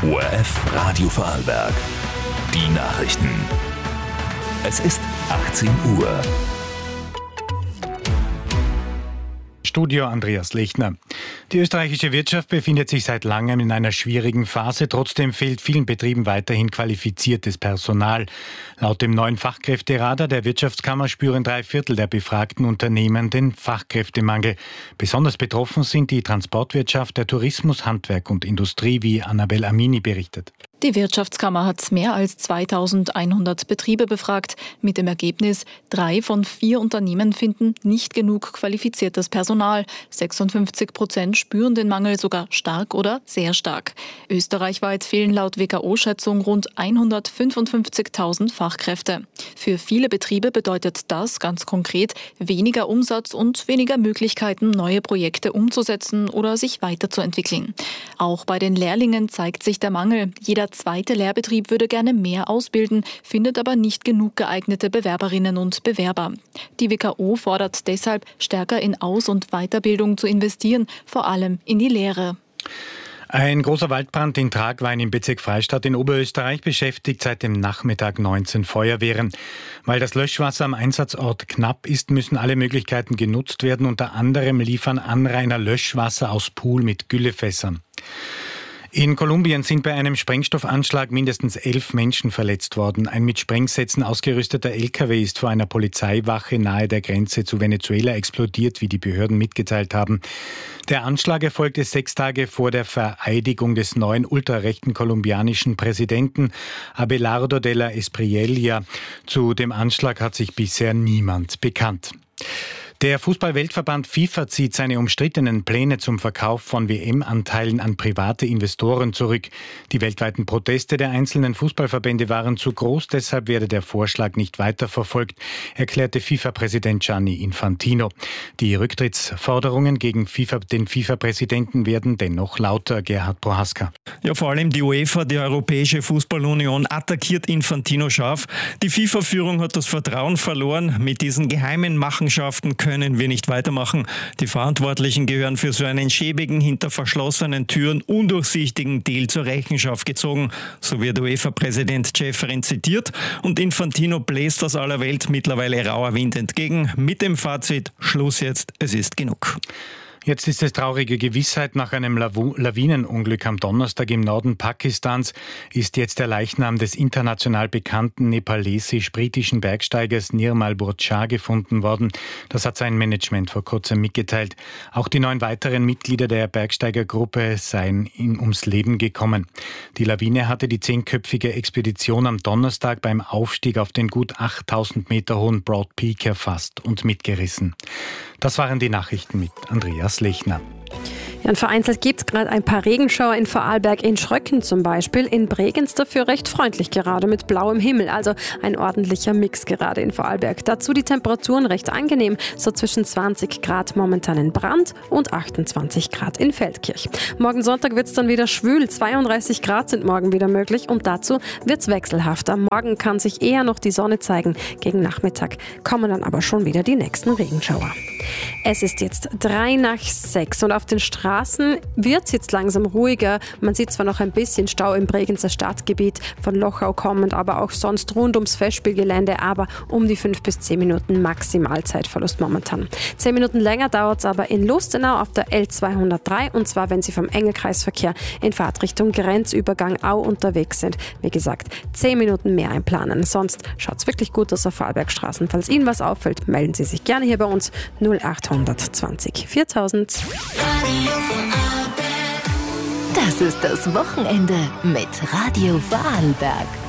ORF Radio Vorarlberg. Die Nachrichten. Es ist 18 Uhr. Studio Andreas Lechner. Die österreichische Wirtschaft befindet sich seit langem in einer schwierigen Phase. Trotzdem fehlt vielen Betrieben weiterhin qualifiziertes Personal. Laut dem neuen Fachkräfteradar der Wirtschaftskammer spüren 3/4 der befragten Unternehmen den Fachkräftemangel. Besonders betroffen sind die Transportwirtschaft, der Tourismus, Handwerk und Industrie, wie Annabel Amini berichtet. Die Wirtschaftskammer hat mehr als 2100 Betriebe befragt. Mit dem Ergebnis, 3 von 4 Unternehmen finden nicht genug qualifiziertes Personal. 56% spüren den Mangel sogar stark oder sehr stark. Österreichweit fehlen laut WKO-Schätzung rund 155.000 Fachkräfte. Für viele Betriebe bedeutet das ganz konkret weniger Umsatz und weniger Möglichkeiten, neue Projekte umzusetzen oder sich weiterzuentwickeln. Auch bei den Lehrlingen zeigt sich der Mangel. Jeder zweite Lehrbetrieb würde gerne mehr ausbilden, findet aber nicht genug geeignete Bewerberinnen und Bewerber. Die WKO fordert deshalb, stärker in Aus- und Weiterbildung zu investieren, vor allem in die Lehre. Ein großer Waldbrand in Tragwein im Bezirk Freistadt in Oberösterreich beschäftigt seit dem Nachmittag 19 Feuerwehren. Weil das Löschwasser am Einsatzort knapp ist, müssen alle Möglichkeiten genutzt werden. Unter anderem liefern Anrainer Löschwasser aus Pool mit Güllefässern. In Kolumbien sind bei einem Sprengstoffanschlag mindestens 11 Menschen verletzt worden. Ein mit Sprengsätzen ausgerüsteter LKW ist vor einer Polizeiwache nahe der Grenze zu Venezuela explodiert, wie die Behörden mitgeteilt haben. Der Anschlag erfolgte 6 Tage vor der Vereidigung des neuen ultrarechten kolumbianischen Präsidenten Abelardo de la Espriella. Zu dem Anschlag hat sich bisher niemand bekannt. Der Fußball-Weltverband FIFA zieht seine umstrittenen Pläne zum Verkauf von WM-Anteilen an private Investoren zurück. Die weltweiten Proteste der einzelnen Fußballverbände waren zu groß, deshalb werde der Vorschlag nicht weiterverfolgt, erklärte FIFA-Präsident Gianni Infantino. Die Rücktrittsforderungen gegen den FIFA-Präsidenten werden dennoch lauter. Gerhard Prohaska. Ja, vor allem die UEFA, die Europäische Fußballunion, attackiert Infantino scharf. Die FIFA-Führung hat das Vertrauen verloren. Mit diesen geheimen Machenschaften können wir nicht weitermachen. Die Verantwortlichen gehören für so einen schäbigen, hinter verschlossenen Türen undurchsichtigen Deal zur Rechenschaft gezogen. So wird UEFA-Präsident Ceferin zitiert und Infantino bläst aus aller Welt mittlerweile rauer Wind entgegen. Mit dem Fazit: Schluss jetzt, es ist genug. Jetzt ist es traurige Gewissheit. Nach einem Lawinenunglück am Donnerstag im Norden Pakistans ist jetzt der Leichnam des international bekannten nepalesisch-britischen Bergsteigers Nirmal Burdshah gefunden worden. Das hat sein Management vor kurzem mitgeteilt. Auch die 9 weiteren Mitglieder der Bergsteigergruppe seien ums Leben gekommen. Die Lawine hatte die 10-köpfige Expedition am Donnerstag beim Aufstieg auf den gut 8000 Meter hohen Broad Peak erfasst und mitgerissen. Das waren die Nachrichten mit Andreas Lechner. Ja, und vereinzelt gibt es gerade ein paar Regenschauer in Vorarlberg, in Schröcken zum Beispiel, in Bregenz dafür recht freundlich gerade mit blauem Himmel, also ein ordentlicher Mix gerade in Vorarlberg. Dazu die Temperaturen recht angenehm, so zwischen 20 Grad momentan in Brand und 28 Grad in Feldkirch. Morgen Sonntag wird es dann wieder schwül, 32 Grad sind morgen wieder möglich und dazu wird es wechselhafter. Morgen kann sich eher noch die Sonne zeigen, gegen Nachmittag kommen dann aber schon wieder die nächsten Regenschauer. Es ist jetzt 5:03 und auf den Straßen wird es jetzt langsam ruhiger. Man sieht zwar noch ein bisschen Stau im Bregenzer Stadtgebiet, von Lochau kommend, aber auch sonst rund ums Festspielgelände, aber um die 5 bis 10 Minuten Maximalzeitverlust momentan. 10 Minuten länger dauert es aber in Lustenau auf der L203 und zwar, wenn Sie vom Engelkreisverkehr in Fahrtrichtung Grenzübergang Au unterwegs sind. Wie gesagt, 10 Minuten mehr einplanen. Sonst schaut es wirklich gut aus auf Vorarlbergstraßen. Falls Ihnen was auffällt, melden Sie sich gerne hier bei uns 0800 20 4000. Das ist das Wochenende mit Radio Vorarlberg.